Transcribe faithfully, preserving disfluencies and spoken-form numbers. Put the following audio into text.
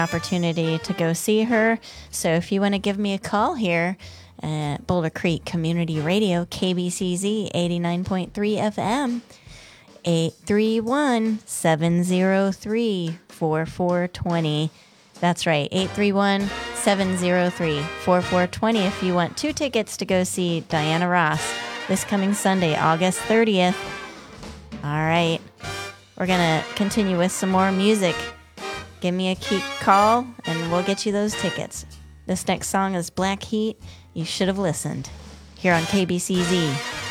opportunity to go see her. So if you want to give me a call here at Boulder Creek Community Radio, K B C Z eighty-nine point three F M, eight three one, seven zero three, four four two zero. That's right, eight three one, seven zero three, four four two zero if you want two tickets to go see Diana Ross this coming Sunday, August thirtieth. All right, we're going to continue with some more music. Give me a key call, and we'll get you those tickets. This next song is Black Heat. You should have listened. Here on K B C Z.